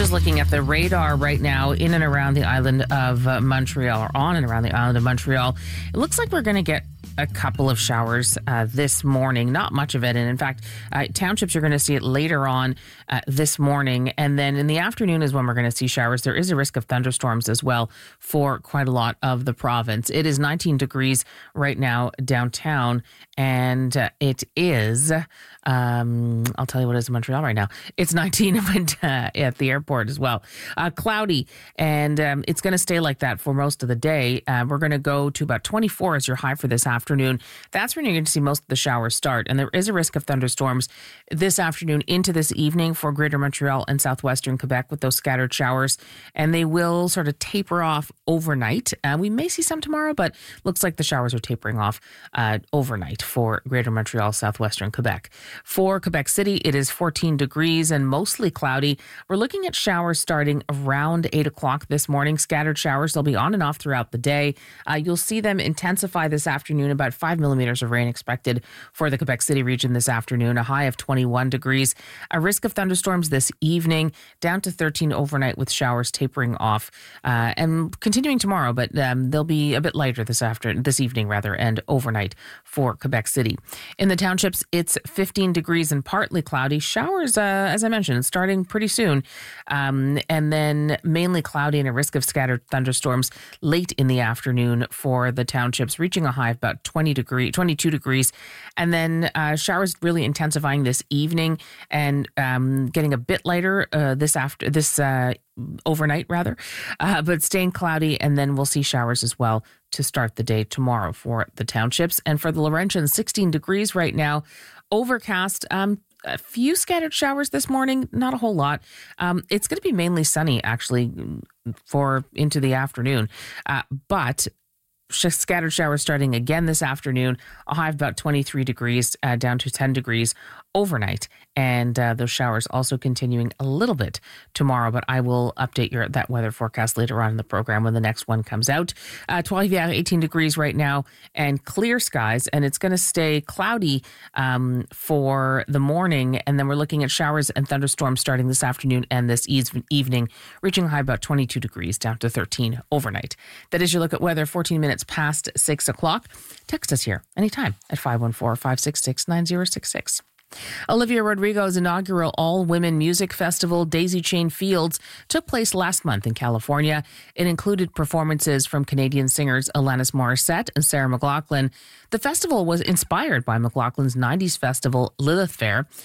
just looking at the radar right now in and around the island of Montreal, or on and around the island of Montreal. It looks like we're going to get a couple of showers this morning, not much of it. And in fact, townships, you're going to see it later on this morning. And then in the afternoon is when we're going to see showers. There is a risk of thunderstorms as well for quite a lot of the province. It is 19 degrees right now downtown, and it is, I'll tell you what it is in Montreal right now. It's 19 at the airport as well. Cloudy, and it's going to stay like that for most of the day. We're going to go to about 24 as your high for this afternoon. That's when you're going to see most of the showers start. And there is a risk of thunderstorms this afternoon into this evening for Greater Montreal and southwestern Quebec with those scattered showers. And they will sort of taper off overnight. We may see some tomorrow, but looks like the showers are tapering off overnight for Greater Montreal, southwestern Quebec. For Quebec City, it is 14 degrees and mostly cloudy. We're looking at showers starting around 8 o'clock this morning. Scattered showers, they'll be on and off throughout the day. You'll see them intensify this afternoon. About 5 millimeters of rain expected for the Quebec City region this afternoon, a high of 21 degrees. A risk of thunderstorms this evening, down to 13 overnight with showers tapering off and continuing tomorrow, but they'll be a bit lighter this evening and overnight for Quebec City. In the townships, it's 15 degrees and partly cloudy. Showers, as I mentioned, starting pretty soon, and then mainly cloudy and a risk of scattered thunderstorms late in the afternoon for the townships, reaching a high of about 22 degrees, and then showers really intensifying this evening and getting a bit lighter this overnight rather, but staying cloudy, and then we'll see showers as well to start the day tomorrow for the townships. And for the Laurentians, 16 degrees right now, overcast. A few scattered showers this morning, not a whole lot. It's going to be mainly sunny actually for into the afternoon, but scattered showers starting again this afternoon, a high of about 23 degrees down to 10 degrees overnight. And those showers also continuing a little bit tomorrow, but I will update that weather forecast later on in the program when the next one comes out. Trois-Rivières, 18 degrees right now and clear skies, and it's going to stay cloudy for the morning. And then we're looking at showers and thunderstorms starting this afternoon and this evening, reaching a high about 22 degrees down to 13 overnight. That is your look at weather, 14 minutes past 6 o'clock. Text us here anytime at 514-566-9066. Olivia Rodrigo's inaugural all-women music festival, Daisy Chain Fields, took place last month in California. It included performances from Canadian singers Alanis Morissette and Sarah McLachlan. The festival was inspired by McLachlan's 90s festival, Lilith Fair.